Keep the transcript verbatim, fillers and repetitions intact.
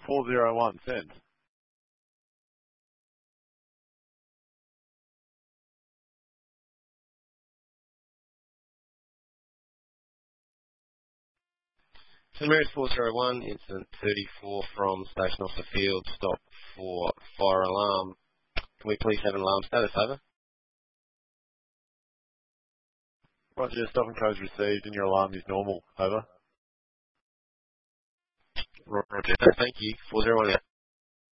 four zero one, send. Saint Mary's four zero one, incident thirty-four from Station Officer Field, stop for fire alarm. Can we please have an alarm status, over? Roger, stop and codes received and your alarm is normal, over. Roger, thank you. four zero one out.